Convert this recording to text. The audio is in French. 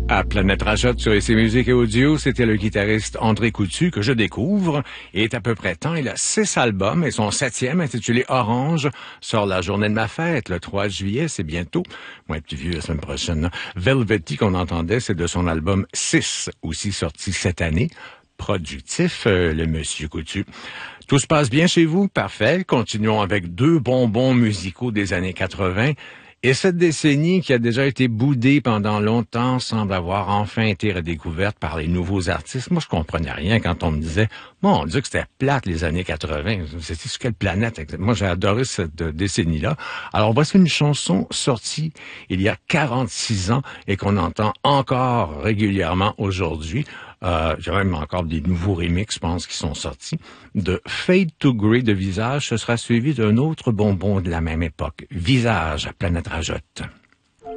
À Planète Rajotte sur IC Musique et Audio, c'était le guitariste André Coutu que je découvre. Il est à peu près temps. Il a 6 albums et son 7e, intitulé Orange, sort la journée de ma fête, le 3 juillet. C'est bientôt. Moins plus vieux la semaine prochaine. Hein? Velvety qu'on entendait, c'est de son album 6, aussi sorti cette année. Productif, le monsieur Coutu. Tout se passe bien chez vous? Parfait. Continuons avec 2 bonbons musicaux des années 80. Et cette décennie qui a déjà été boudée pendant longtemps semble avoir enfin été redécouverte par les nouveaux artistes. Moi, je comprenais rien quand on me disait « Mon Dieu, que c'était plate les années 80. » C'était sur quelle planète? Moi, j'ai adoré cette décennie-là. Alors, voici une chanson sortie il y a 46 ans et qu'on entend encore régulièrement aujourd'hui. J'ai même encore des nouveaux remixes, je pense, qui sont sortis. De Fade to Grey de Visage, ce sera suivi d'un autre bonbon de la même époque. Visage à Planète Rajotte.